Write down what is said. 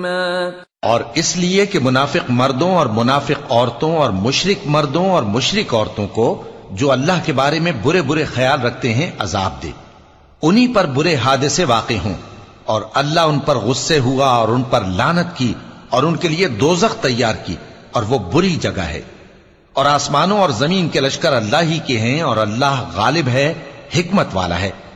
और इसलिए कि मुनाफिक मर्दों और मुनाफिक औरतों और मुशरिक मर्दों और मुशरिक औरतों को जो अल्लाह के बारे में बुरे बुरे ख्याल रखते हैं अजाब दे, उन्हीं पर बुरे हादसे वाक़े हों और अल्लाह उन पर गुस्से हुआ और उन पर लानत की और उनके लिए दोजख तैयार की और वो बुरी जगह है। और आसमानों और जमीन के लश्कर अल्लाह ही के हैं और अल्लाह गालिब है, हिकमत वाला है।